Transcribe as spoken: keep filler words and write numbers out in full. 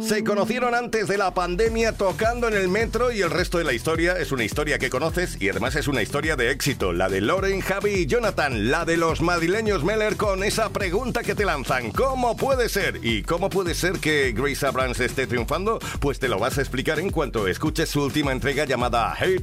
Se conocieron antes de la pandemia tocando en el metro y el resto de la historia es una historia que conoces y además es una historia de éxito. La de Loren, Javi y Jonathan, la de los madrileños Meller con esa pregunta que te lanzan. ¿Cómo puede ser? ¿Y cómo puede ser que Grace Abrams esté triunfando? Pues te lo vas a explicar en cuanto escuches su última entrega llamada Hey